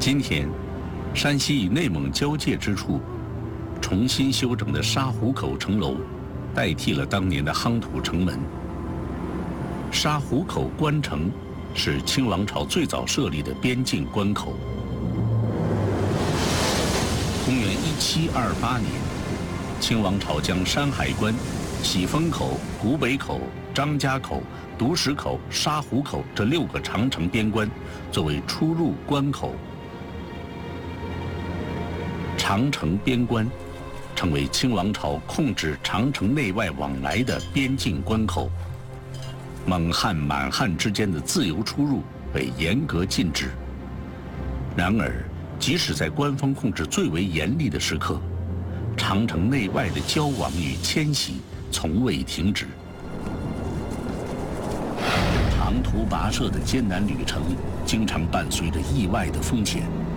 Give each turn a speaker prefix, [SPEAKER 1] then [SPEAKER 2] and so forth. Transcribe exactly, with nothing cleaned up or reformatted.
[SPEAKER 1] 今天，山西与内蒙交界之处，重新修整的沙湖口城楼，代替了当年的夯土城门。沙湖口关城是清王朝最早设立的边境关口。公元一七二八年，清王朝将山海关、喜峰口、古北口、张家口、独石口、沙湖口这六个长城边关作为出入关口。长城边关成为清王朝控制长城内外往来的边境关口。蒙汉、满汉之间的自由出入被严格禁止。然而，即使在官方控制最为严厉的时刻，长城内外的交往与迁徙从未停止。长途跋涉的艰难旅程，经常伴随着意外的风险。